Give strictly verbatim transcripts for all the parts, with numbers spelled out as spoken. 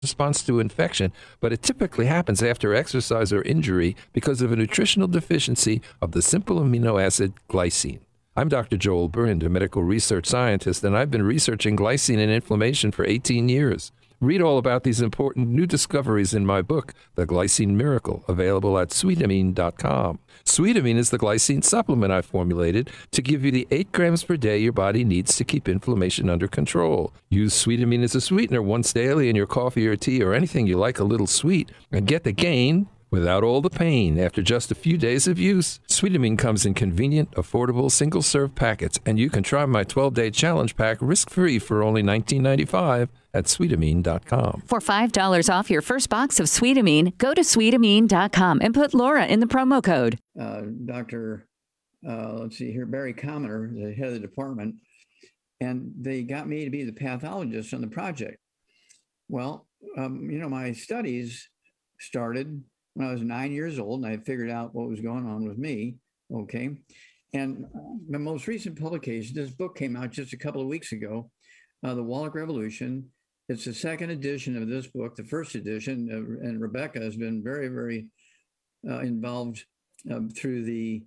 response to infection, but it typically happens after exercise or injury because of a nutritional deficiency of the simple amino acid glycine. I'm Doctor Joel Burnd, a medical research scientist, and I've been researching glycine and inflammation for eighteen years. Read all about these important new discoveries in my book, The Glycine Miracle, available at sweetamine dot com. Sweetamine is the glycine supplement I formulated to give you the eight grams per day your body needs to keep inflammation under control. Use Sweetamine as a sweetener once daily in your coffee or tea or anything you like a little sweet, and get the gain without all the pain after just a few days of use. Sweetamine comes in convenient, affordable, single-serve packets, and you can try my twelve-day challenge pack risk-free for only nineteen ninety-five at sweetamine dot com. For five dollars off your first box of Sweetamine, go to sweetamine dot com and put Laura in the promo code. Uh, Doctor Uh, let's see here, Barry Commoner, the head of the department, and they got me to be the pathologist on the project. Well, um, you know, my studies started when I was nine years old, and I figured out what was going on with me. Okay. And my most recent publication, this book came out just a couple of weeks ago, uh, The Wallach Revolution. It's the second edition of this book, the first edition, uh, and Rebecca has been very, very uh, involved uh, through the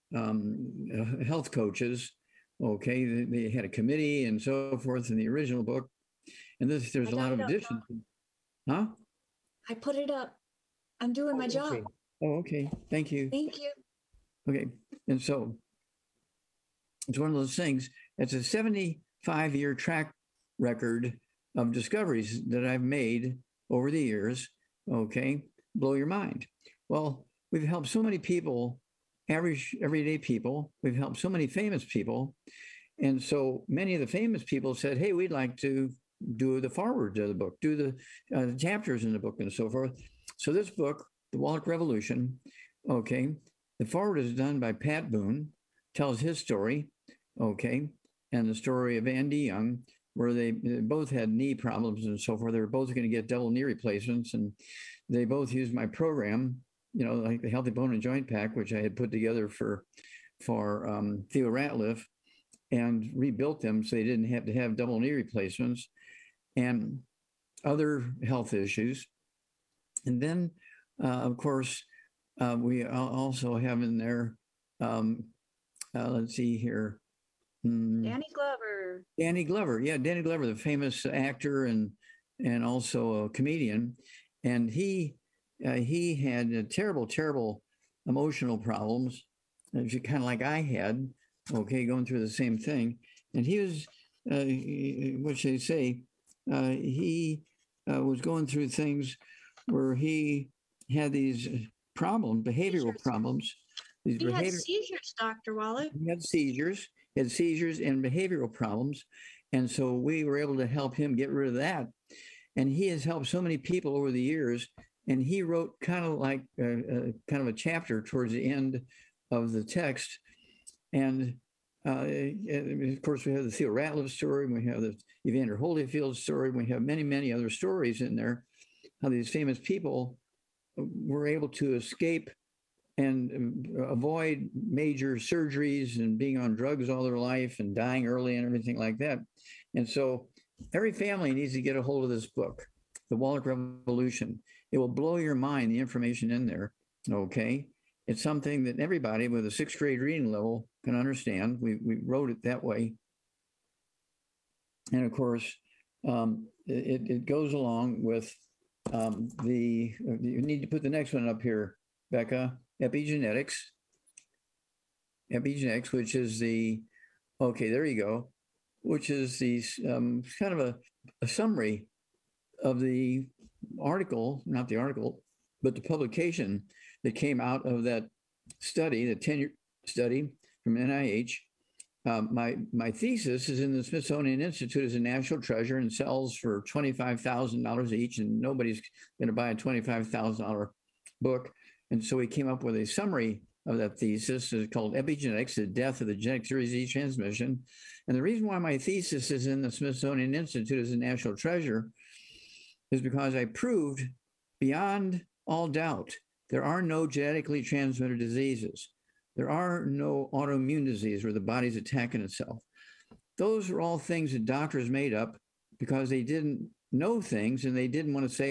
um, uh, health coaches. Okay. They, they had a committee and so forth in the original book. And this, there's I a lot of got it up, additions. Huh? I put it up. I'm doing my Oh, job. okay. Oh, okay. Thank you. Thank you. Okay. And so it's one of those things. It's a seventy-five year track record of discoveries that I've made over the years. Okay. Blow your mind. Well, we've helped so many people, average, everyday people. We've helped so many famous people. And so many of the famous people said, hey, we'd like to do the foreword to the book, do the uh, chapters in the book and so forth. So this book, The Wallach Revolution, okay, the foreword is done by Pat Boone, tells his story, okay, and the story of Andy Young, where they, they both had knee problems and so forth. They were both going to get double knee replacements, and they both used my program, you know, like the Healthy Bone and Joint Pack, which I had put together for, for um, Theo Ratliff, and rebuilt them so they didn't have to have double knee replacements and other health issues. And then, uh, of course, uh, we also have in there, um, uh, let's see here. Mm, Danny Glover. Danny Glover. Yeah, Danny Glover, the famous actor and and also a comedian. And he uh, he had uh, terrible, terrible emotional problems, kind of like I had, okay, going through the same thing. And he was, uh, what should I say, uh, he uh, was going through things where he had these problems, behavioral Seizures. problems. These He had behavior, seizures, Doctor Wallach. he had seizures, he had seizures and behavioral problems. And so we were able to help him get rid of that. And he has helped so many people over the years. And he wrote kind of like a, a kind of a chapter towards the end of the text. And uh, and of course, we have the Theo Ratliff story, we have the Evander Holyfield story, we have many, many other stories in there, how these famous people were able to escape and avoid major surgeries and being on drugs all their life and dying early and everything like that. And so every family needs to get a hold of this book, The Wallach Revolution. It will blow your mind, the information in there, okay? It's something that everybody with a sixth grade reading level can understand. We, we wrote it that way. And of course, um, it, it goes along with um, the, you need to put the next one up here, Becca, epigenetics. Epigenetics, which is the, okay, there you go, which is the um, kind of a, a summary of the article, not the article, but the publication that came out of that study, the ten-year study from N I H. Um, my my thesis is in the Smithsonian Institute as a national treasure and sells for twenty-five thousand dollars each, and nobody's going to buy a twenty-five thousand dollars book. And so we came up with a summary of that thesis. It's called Epigenetics, the Death of the Genetic Disease Transmission. And the reason why my thesis is in the Smithsonian Institute as a national treasure is because I proved beyond all doubt there are no genetically transmitted diseases. There are no autoimmune disease where the body's attacking itself. Those are all things that doctors made up because they didn't know things and they didn't want to say